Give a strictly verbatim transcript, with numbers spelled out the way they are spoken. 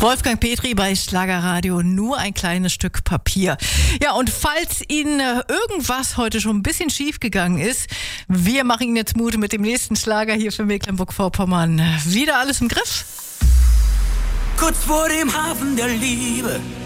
Wolfgang Petri bei Schlagerradio, nur ein kleines Stück Papier. Ja, und falls Ihnen irgendwas heute schon ein bisschen schief gegangen ist, wir machen Ihnen jetzt Mut mit dem nächsten Schlager hier für Mecklenburg-Vorpommern. Wieder alles im Griff? Kurz vor dem Hafen der Liebe